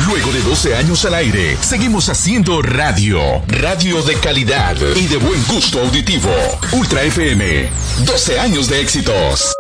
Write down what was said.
Luego de 12 años al aire, seguimos haciendo radio. Radio de calidad y de buen gusto auditivo. Ultra FM, 12 años de éxitos.